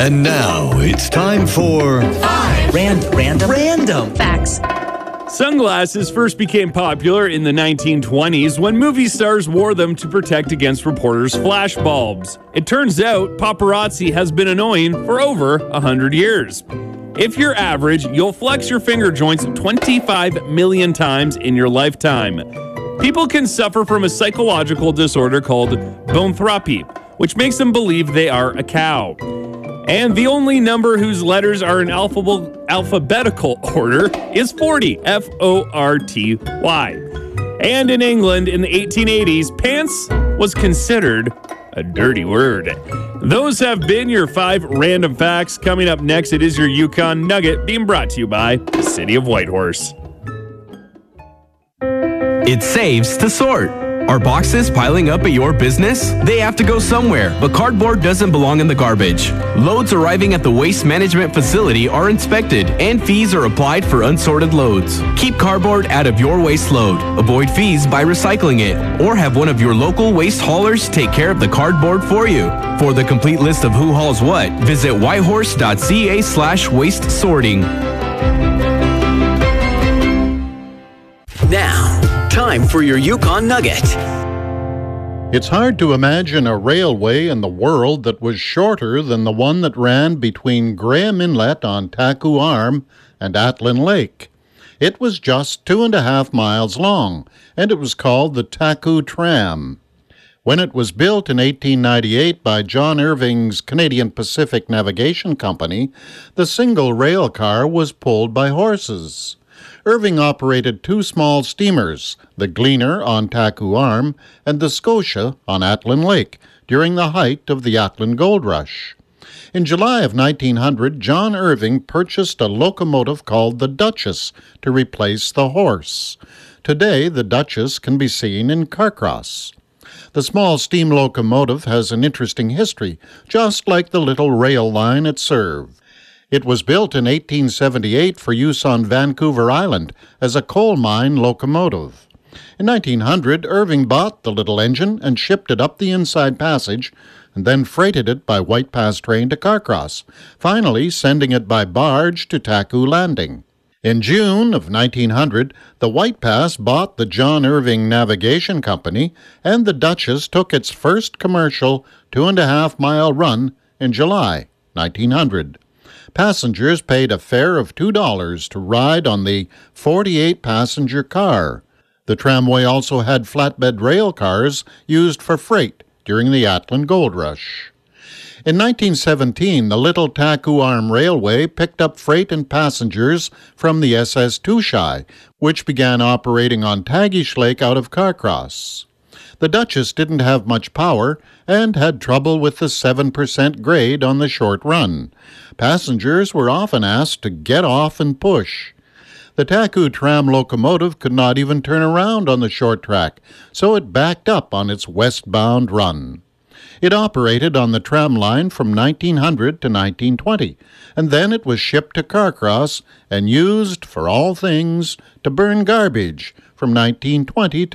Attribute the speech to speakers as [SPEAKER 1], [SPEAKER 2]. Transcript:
[SPEAKER 1] And now it's time for
[SPEAKER 2] Random
[SPEAKER 3] Facts.
[SPEAKER 4] Sunglasses first became popular in the 1920s when movie stars wore them to protect against reporters' flashbulbs. It turns out paparazzi has been annoying for over 100 years. If you're average, you'll flex your finger joints 25 million times in your lifetime. People can suffer from a psychological disorder called boanthropy, which makes them believe they are a cow. And the only number whose letters are in alphabetical order is 40, F-O-R-T-Y. And in England in the 1880s, pants was considered a dirty word. Those have been your 5 random facts. Coming up next, it is your Yukon Nugget, being brought to you by the City of Whitehorse.
[SPEAKER 5] It saves to sort. Are boxes piling up at your business? They have to go somewhere, but cardboard doesn't belong in the garbage. Loads arriving at the waste management facility are inspected, and fees are applied for unsorted loads. Keep cardboard out of your waste load. Avoid fees by recycling it, or have one of your local waste haulers take care of the cardboard for you. For the complete list of who hauls what, visit whitehorse.ca/waste sorting.
[SPEAKER 2] Now, time for your Yukon Nugget.
[SPEAKER 6] It's hard to imagine a railway in the world that was shorter than the one that ran between Graham Inlet on Taku Arm and Atlin Lake. It was just 2.5 miles long, and it was called the Taku Tram. When it was built in 1898 by John Irving's Canadian Pacific Navigation Company, the single rail car was pulled by horses. Irving operated 2 small steamers, the Gleaner on Taku Arm and the Scotia on Atlin Lake, during the height of the Atlin Gold Rush. In July of 1900, John Irving purchased a locomotive called the Duchess to replace the horse. Today, the Duchess can be seen in Carcross. The small steam locomotive has an interesting history, just like the little rail line it served. It was built in 1878 for use on Vancouver Island as a coal mine locomotive. In 1900, Irving bought the little engine and shipped it up the Inside Passage and then freighted it by White Pass train to Carcross, finally sending it by barge to Taku Landing. In June of 1900, the White Pass bought the John Irving Navigation Company, and the Duchess took its first commercial 2.5-mile run in July 1900. Passengers paid a fare of $2 to ride on the 48-passenger car. The tramway also had flatbed rail cars used for freight during the Atlin Gold Rush. In 1917, the Little Taku Arm Railway picked up freight and passengers from the SS Touchai, which began operating on Tagish Lake out of Carcross. The Duchess didn't have much power and had trouble with the 7% grade on the short run. Passengers were often asked to get off and push. The Taku tram locomotive could not even turn around on the short track, so it backed up on its westbound run. It operated on the tram line from 1900 to 1920, and then it was shipped to Carcross and used, for all things, to burn garbage from 1920 to